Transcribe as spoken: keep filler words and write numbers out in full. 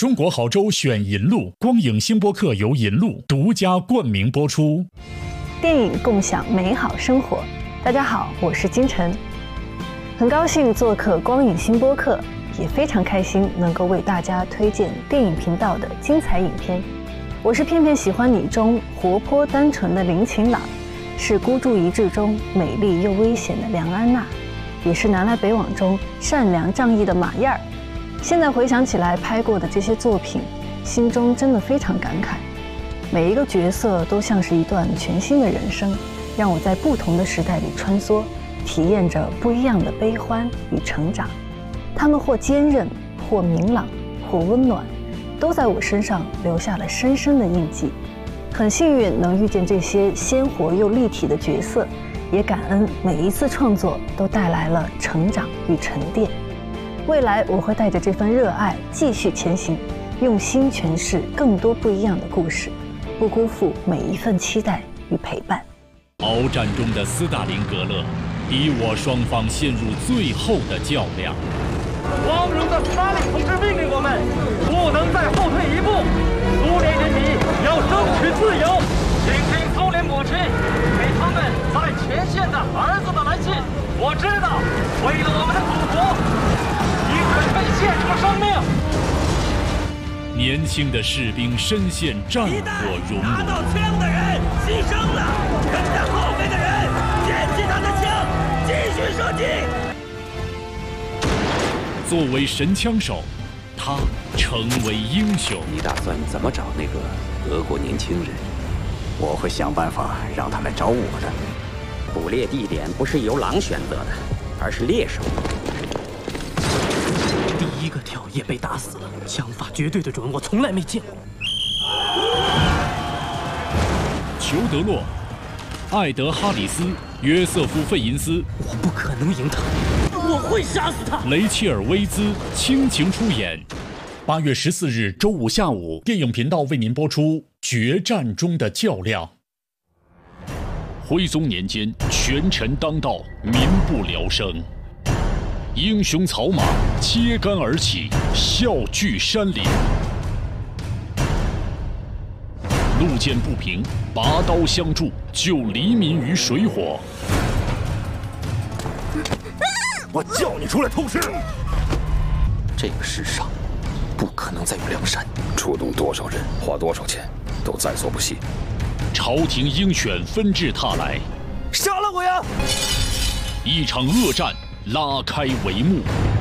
中国好州选银路，光影新播客由银路独家冠名播出。 电影共享美好生活。大家好，我是金晨，很高兴做客光影新播客，也非常开心能够为大家推荐电影频道的精彩影片。我是偏偏喜欢你中活泼单纯的林晴朗，是孤注一掷中美丽又危险的梁安娜，也是南来北往中善良仗义的马燕儿。现在回想起来拍过的这些作品，心中真的非常感慨。每一个角色都像是一段全新的人生，让我在不同的时代里穿梭，体验着不一样的悲欢与成长。他们或坚韧，或明朗，或温暖，都在我身上留下了深深的印记。很幸运能遇见这些鲜活又立体的角色，也感恩每一次创作都带来了成长与沉淀。未来我会带着这份热爱继续前行，用心诠释更多不一样的故事，不辜负每一份期待与陪伴。 鏖战中的斯大林格勒，敌我双方陷入最后的较量。 光荣的斯大林同志命令我们，不能再后退一步。苏联人民要争取自由，请听苏联母亲给他们在前线的儿子的来信。我知道，为了我们的祖国，你准备献出生命。 年轻的士兵深陷战火熔炉， 拿到枪的人牺牲了，跟在后面的人捡起他的枪，继续射击。 作为神枪手，他成为英雄。 你打算怎么找那个德国年轻人？ 我会想办法让他来找我的。 捕猎地点不是由狼选择的，而是猎手。 第一个跳也被打死了，枪法绝对的准，我从来没见过。 裘德洛、艾德哈里斯、约瑟夫费银斯， 我不可能赢他，我会杀死他。 雷切尔威兹倾情出演。八月十四日周五下午，电影频道为您播出《决战中的较量》。徽宗年间，权臣当道，民不聊生。英雄草马揭竿而起，笑聚山林。路见不平，拔刀相助，救黎民于水火。 我叫你出来偷师！ 这个世上不可能再有梁山， 出动多少人，花多少钱，都在所不惜。 朝廷鹰犬纷至沓来， 杀了我呀！ 一场恶战拉开帷幕。